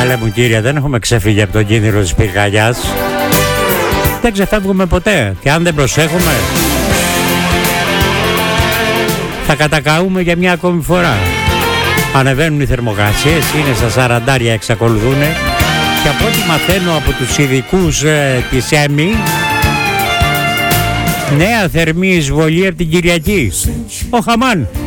Καλέ μου κύριε, δεν έχουμε ξεφύγει από τον κίνδυνο της πυρκαγιάς. Δεν ξεφεύγουμε ποτέ. Και αν δεν προσέχουμε, θα κατακαούμε για μια ακόμη φορά. Ανεβαίνουν οι θερμοκρασίες, είναι στα 40, εξακολουθούν. Και από ό,τι μαθαίνω από τους ειδικούς της ΕΜΗ, νέα θερμή εισβολή από την Κυριακή. Ο Χαμάν.